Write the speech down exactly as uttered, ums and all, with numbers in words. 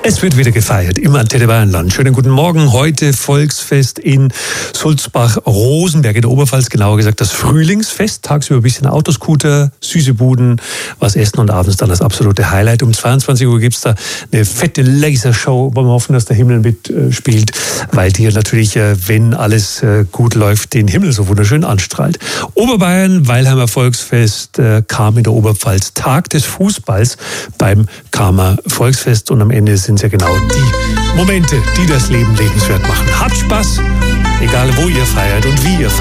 Es wird wieder gefeiert im Antenne Bayernland. Schönen guten Morgen. Heute Volksfest in Sulzbach-Rosenberg in der Oberpfalz. Genauer gesagt das Frühlingsfest. Tagsüber ein bisschen Autoscooter, süße Buden, was essen und abends dann das absolute Highlight. Um zweiundzwanzig Uhr gibt es da eine fette Lasershow. Wollen wir hoffen, dass der Himmel mitspielt, weil die natürlich, wenn alles gut läuft, den Himmel so wunderschön anstrahlt. Oberbayern, Weilheimer Volksfest, kam in der Oberpfalz Tag des Fußballs beim Kama Volksfest und am Ende sind es ja genau die Momente, die das Leben lebenswert machen. Habt Spaß, egal wo ihr feiert und wie ihr feiert.